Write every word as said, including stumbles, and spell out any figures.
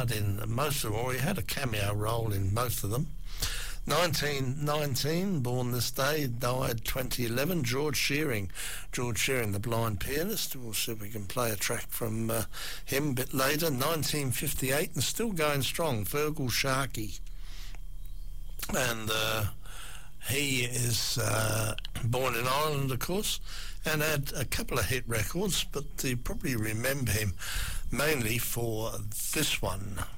starred in most of them, or he had a cameo role in most of them. nineteen nineteen, born this day, died twenty eleven, George Shearing. George Shearing, the blind pianist. We'll see if we can play a track from uh, him a bit later. nineteen fifty-eight, and still going strong, Feargal Sharkey. And uh, he is uh, born in Ireland, of course, and had a couple of hit records, but you probably remember him mainly for this one.